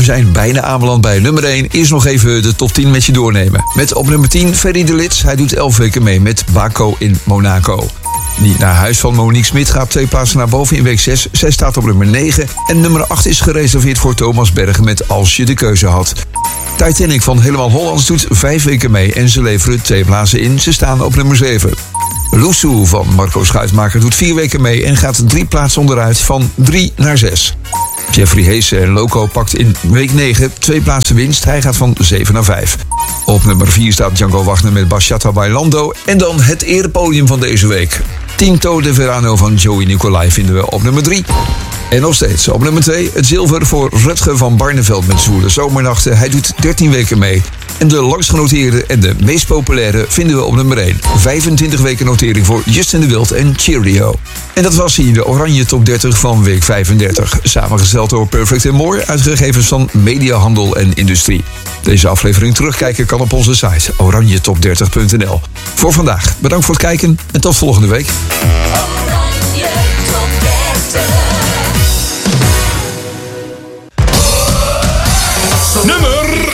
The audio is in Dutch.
zijn bijna aanbeland bij nummer 1. Eerst nog even de top 10 met je doornemen. Met op nummer 10 Ferry de Lits. Hij doet 11 weken mee met Baco in Monaco. Niet naar huis van Monique Smit gaat 2 plaatsen naar boven in week 6. Zij staat op nummer 9. En nummer 8 is gereserveerd voor Thomas Bergen met Als je de keuze had. Titanic van Helemaal Hollands doet 5 weken mee en ze leveren 2 plaatsen in. Ze staan op nummer 7. Loesoe van Marco Schuitmaker doet 4 weken mee en gaat 3 plaatsen onderuit van 3 naar 6. Jeffrey Heese en Loco pakt in week 9 2 plaatsen winst. Hij gaat van 7 naar 5. Op nummer 4 staat Django Wagner met Bachata Bailando. En dan het erepodium van deze week. Tinto de Verano van Joey Nicolai vinden we op nummer 3. En nog steeds op nummer 2 het zilver voor Rutger van Barneveld met Zwoele Zomernachten. Hij doet 13 weken mee. En de langst genoteerde en de meest populaire vinden we op nummer 1. 25 weken notering voor Justin de Wild en Cheerio. En dat was hier de Oranje Top 30 van week 35. Samengesteld door Perfect & More, uitgegevens van Mediahandel en Industrie. Deze aflevering terugkijken kan op onze site oranjetop30.nl. Voor vandaag bedankt voor het kijken en tot volgende week.